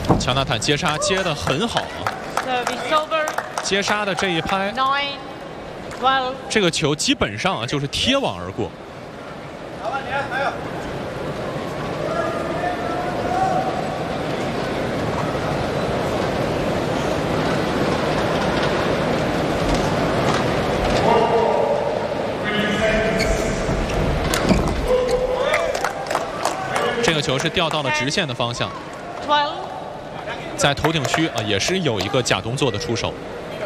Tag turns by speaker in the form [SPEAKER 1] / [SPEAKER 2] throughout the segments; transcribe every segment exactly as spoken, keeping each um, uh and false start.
[SPEAKER 1] 乔纳坦接杀接得很好啊，接杀的这一拍，这个球基本上啊就是贴网而过。这个球是掉到了直线的方向，在头顶区啊，也是有一个假动作的出手。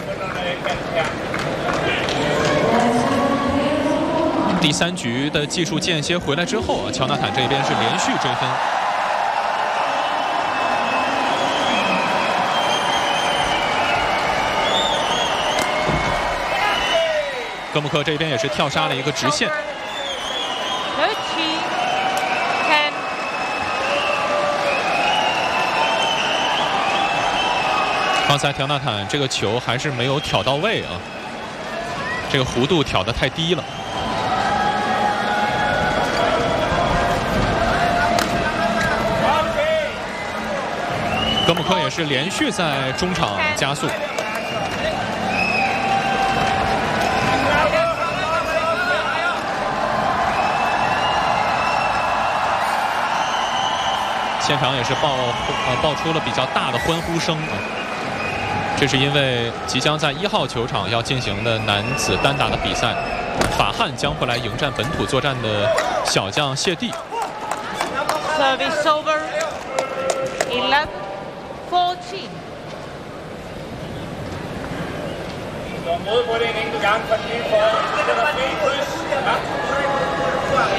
[SPEAKER 1] 第三局的技术间歇回来之后啊，乔纳坦这边是连续追分。戈姆克这边也是跳杀了一个直线。刚才乔纳坦这个球还是没有挑到位啊，这个弧度挑得太低了。戈姆克也是连续在中场加速。现场也是爆呃爆出了比较大的欢呼声啊。这是因为即将在一号球场要进行的男子单打的比赛，法汉将会来迎战本土作战的小将谢帝。
[SPEAKER 2] Service over. eleven fourteen.
[SPEAKER 3] Så modbrydning, du gerne får lige for.